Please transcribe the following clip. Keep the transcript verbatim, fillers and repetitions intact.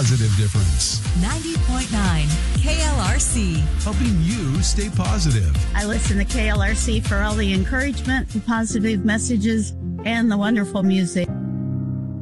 positive difference. ninety point nine K L R C. Helping you stay positive. I listen to K L R C for all the encouragement, the positive messages, and the wonderful music.